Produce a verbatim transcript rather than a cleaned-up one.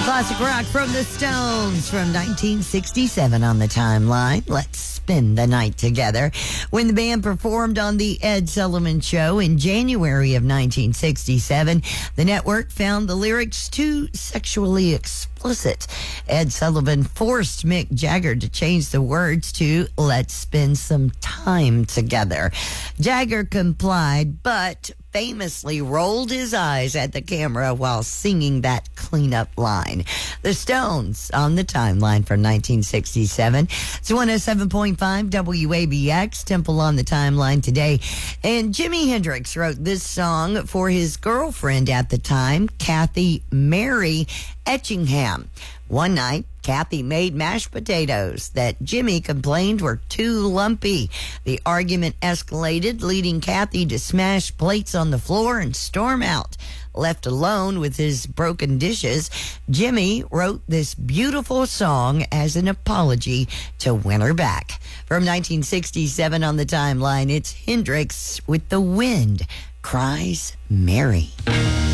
Classic rock from the Stones from nineteen sixty-seven on the timeline. Let's spend the night together. When the band performed on the Ed Sullivan Show in January of nineteen sixty-seven, the network found the lyrics too sexually explicit. Ed Sullivan forced Mick Jagger to change the words to "Let's spend some time together." Jagger complied, but famously rolled his eyes at the camera while singing that cleanup line. The Stones on the timeline for nineteen sixty-seven. It's one oh seven point five W A B X, Temple on the timeline today. And Jimi Hendrix wrote this song for his girlfriend at the time, Kathy Mary Etchingham. One night, Kathy made mashed potatoes that Jimmy complained were too lumpy. The argument escalated, leading Kathy to smash plates on the floor and storm out. Left alone with his broken dishes, Jimmy wrote this beautiful song as an apology to win her back. From nineteen sixty-seven on the timeline, it's Hendrix with "The Wind Cries Mary."